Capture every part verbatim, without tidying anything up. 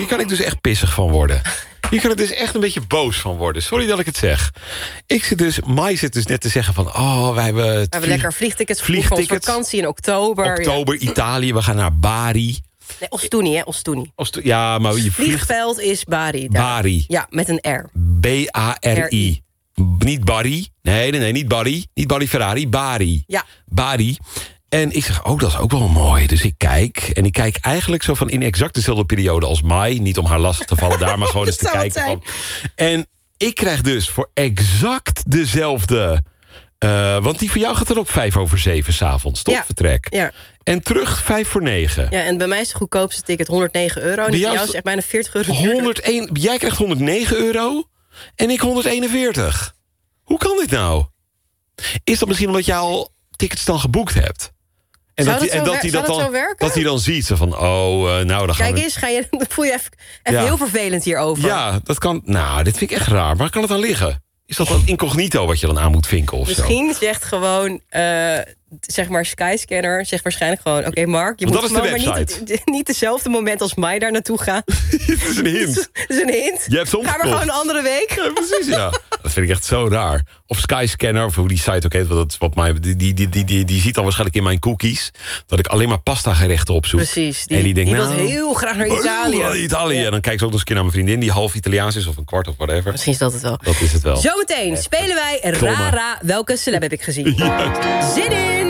hier kan ik dus echt pissig van worden. Hier kan ik dus echt een beetje boos van worden. Sorry dat ik het zeg. Ik zit dus, Mai zit dus net te zeggen van... oh, wij hebben... We hebben lekker vliegtickets, vliegtickets. Voor vakantie in oktober. Oktober, ja. Italië, we gaan naar Bari. Nee, Ostuni, hè, Ostuni. Ost- ja, maar je vliegt... Vliegveld is Bari. Daar. Bari. Ja, met een R. B A R I. Niet Barry. Nee, nee, nee, niet Barry. Niet Barry Ferrari, Bari. Ja. Bari. En ik zeg, oh, dat is ook wel mooi. Dus ik kijk. En ik kijk eigenlijk zo van in exact dezelfde periode als Mai. Niet om haar lastig te vallen daar, maar gewoon eens te kijken. Van. En ik krijg dus voor exact dezelfde... Uh, want die voor jou gaat er op vijf over zeven 's avonds, toch? Ja. Vertrek. Ja. En terug vijf voor negen. Ja, en bij mij is het goedkoopste ticket honderdnegen euro. En bij jou is het echt bijna veertig euro. honderdéén, jij krijgt honderdnegen euro en ik honderdeenenveertig. Hoe kan dit nou? Is dat misschien omdat jij al tickets dan geboekt hebt? En zou dat, dat, en zo, dat hij zou dat dat dan, zo werken? dat hij dan ziet zo van, oh, uh, nou, dan gaan Kijk we... eens, ga je, dan voel je even, even Ja. heel vervelend hierover. Ja, dat kan... Nou, dit vind ik echt raar. Waar kan het aan liggen? Is dat dan incognito wat je dan aan moet vinken of Misschien zo? zegt gewoon, uh, zeg maar Skyscanner... zegt waarschijnlijk gewoon, oké, okay, Mark... je Want moet dat is gewoon de maar niet, niet dezelfde moment als mij daar naartoe gaan. Het is een hint. Dat is een hint. Je hebt soms Ga maar gewoon een andere week. Ja, precies, ja. Dat vind ik echt zo raar. Of Skyscanner, of hoe die site ook heet... Want dat is wat mij, die, die, die, die, die ziet dan waarschijnlijk in mijn cookies... dat ik alleen maar pasta gerechten opzoek. Precies. Die, en die, denkt, die nou, wil heel graag naar Italië. Oh, Italië. Ja. En dan kijk ik ook nog eens een keer naar mijn vriendin... die half Italiaans is, of een kwart of whatever. Misschien is dat het wel. Dat is het wel. Zometeen spelen wij Rara. Welke celeb heb ik gezien? Juist. Zin in!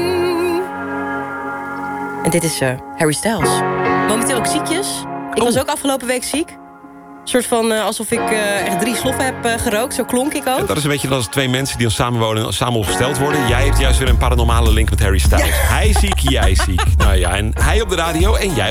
En dit is uh, Harry Styles. Momenteel ook ziekjes. Ik Oh. was ook afgelopen week ziek. Een soort van uh, alsof ik uh, echt drie sloffen heb uh, gerookt. Zo klonk ik ook. En dat is een beetje als twee mensen die dan samenwonen... samen opgesteld worden. Jij hebt juist weer een paranormale link met Harry Styles. Ja. Hij ziek, jij ziek. Nou ja, en hij op de radio en jij